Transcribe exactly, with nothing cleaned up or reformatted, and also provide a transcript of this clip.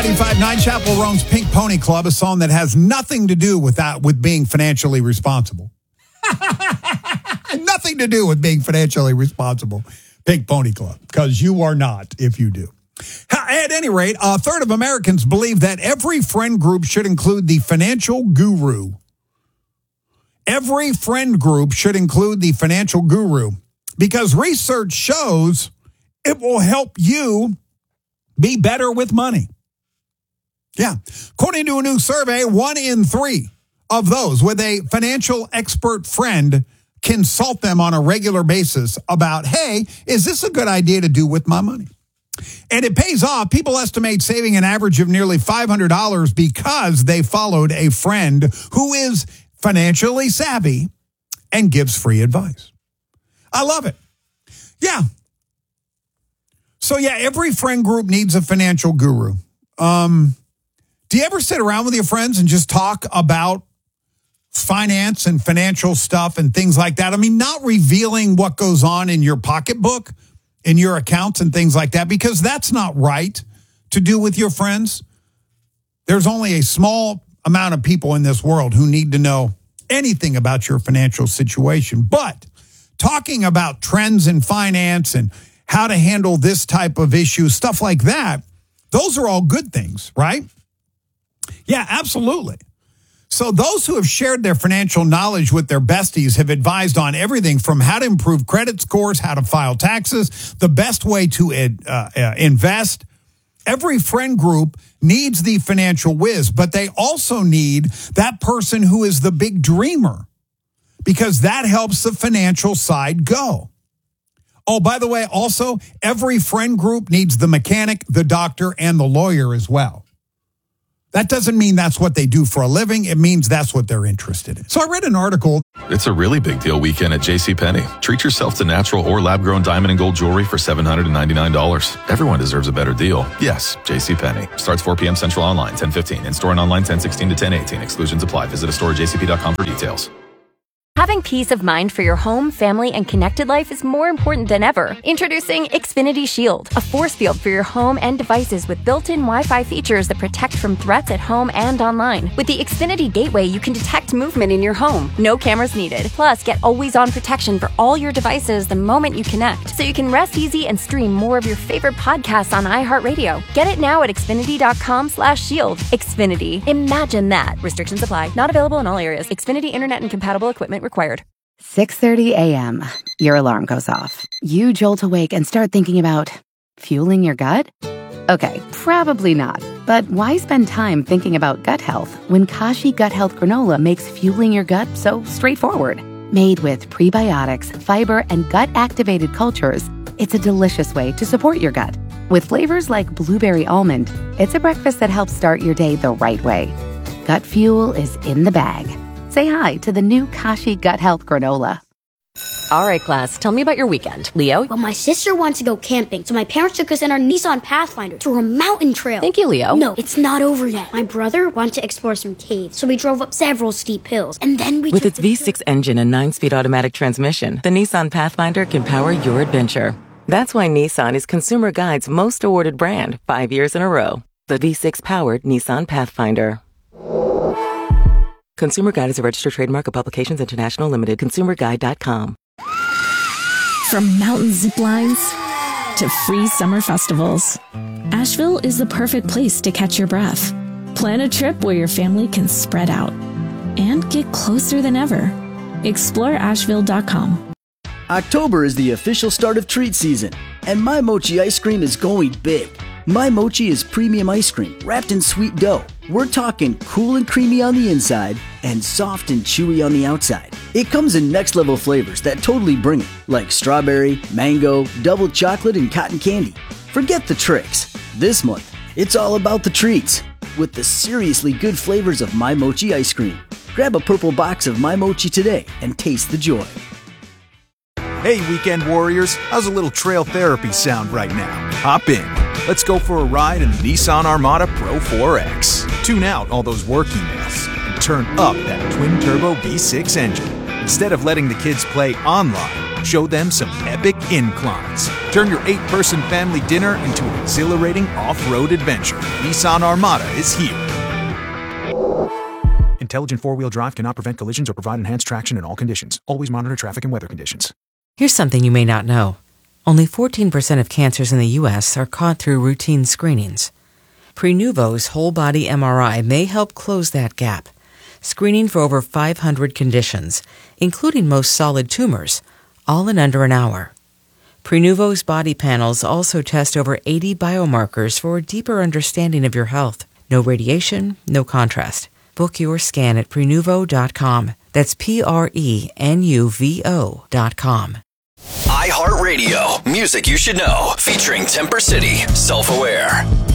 ninety-five point nine Chapel Roan's Pink Pony Club, a song that has nothing to do with that, with being financially responsible. Nothing to do with being financially responsible. Pink Pony Club, because you are not if you do. At any rate, a third of Americans believe that every friend group should include the financial guru. Every friend group should include the financial guru because research shows it will help you be better with money. Yeah. According to a new survey, one in three of those with a financial expert friend consult them on a regular basis about, hey, is this a good idea to do with my money? And it pays off. People estimate saving an average of nearly five hundred dollars because they followed a friend who is financially savvy and gives free advice. I love it. Yeah. So, yeah, every friend group needs a financial guru. Um, do you ever sit around with your friends and just talk about finance and financial stuff and things like that? I mean, not revealing what goes on in your pocketbook, in your accounts and things like that, because that's not right to do with your friends. There's only a small amount of people in this world who need to know anything about your financial situation. But talking about trends in finance and how to handle this type of issue, stuff like that, those are all good things, right? Yeah, absolutely. So those who have shared their financial knowledge with their besties have advised on everything from how to improve credit scores, how to file taxes, the best way to uh, uh, invest. Every friend group needs the financial whiz, but they also need that person who is the big dreamer because that helps the financial side go. Oh, by the way, also, every friend group needs the mechanic, the doctor, and the lawyer as well. That doesn't mean that's what they do for a living. It means that's what they're interested in. So I read an article. It's a really big deal weekend at JCPenney. Treat yourself to natural or lab-grown diamond and gold jewelry for seven hundred ninety-nine dollars. Everyone deserves a better deal. Yes, JCPenney. Starts four p.m. Central online, ten fifteen. In-store and online, ten sixteen to ten eighteen. Exclusions apply. Visit a store at j c p dot com for details. Having peace of mind for your home, family, and connected life is more important than ever. Introducing Xfinity Shield, a force field for your home and devices with built-in Wi-Fi features that protect from threats at home and online. With the Xfinity Gateway, you can detect movement in your home. No cameras needed. Plus, get always-on protection for all your devices the moment you connect, so you can rest easy and stream more of your favorite podcasts on iHeartRadio. Get it now at xfinity.com slash shield. Xfinity. Imagine that. Restrictions apply. Not available in all areas. Xfinity Internet and compatible equipment required. six thirty a.m. Your alarm goes off. You jolt awake and start thinking about fueling your gut? Okay, probably not. But why spend time thinking about gut health when Kashi Gut Health Granola makes fueling your gut so straightforward? Made with prebiotics, fiber, and gut-activated cultures, it's a delicious way to support your gut. With flavors like blueberry almond, it's a breakfast that helps start your day the right way. Gut fuel is in the bag. Say hi to the new Kashi Gut Health Granola. All right, class, tell me about your weekend. Leo? Well, my sister wants to go camping, so my parents took us in our Nissan Pathfinder to a mountain trail. Thank you, Leo. No, it's not over yet. My brother wanted to explore some caves, so we drove up several steep hills, and then we With took its the V six engine and nine-speed automatic transmission, the Nissan Pathfinder can power your adventure. That's why Nissan is Consumer Guide's most awarded brand, five years in a row. The V six-powered Nissan Pathfinder. Consumer Guide is a registered trademark of Publications International Limited. consumer guide dot com. From mountain zip lines to free summer festivals, Asheville is the perfect place to catch your breath. Plan a trip where your family can spread out and get closer than ever. explore asheville dot com. October is the official start of treat season, and My Mochi ice cream is going big. My Mochi is premium ice cream wrapped in sweet dough. We're talking cool and creamy on the inside and soft and chewy on the outside. It comes in next level flavors that totally bring it, like strawberry, mango, double chocolate, and cotton candy. Forget the tricks. This month, it's all about the treats with the seriously good flavors of My Mochi ice cream. Grab a purple box of My Mochi today and taste the joy. Hey, weekend warriors, how's a little trail therapy sound right now? Hop in. Let's go for a ride in the Nissan Armada Pro four X. Tune out all those work emails and turn up that twin-turbo V six engine. Instead of letting the kids play online, show them some epic inclines. Turn your eight-person family dinner into an exhilarating off-road adventure. Nissan Armada is here. Intelligent four-wheel drive cannot prevent collisions or provide enhanced traction in all conditions. Always monitor traffic and weather conditions. Here's something you may not know. Only fourteen percent of cancers in the U S are caught through routine screenings. Prenuvo's whole-body M R I may help close that gap, screening for over five hundred conditions, including most solid tumors, all in under an hour. Prenuvo's body panels also test over eighty biomarkers for a deeper understanding of your health. No radiation, no contrast. Book your scan at Prenuvo dot com. That's P R E N U V O dot com. iHeartRadio, music you should know, featuring Temper City, Self-Aware.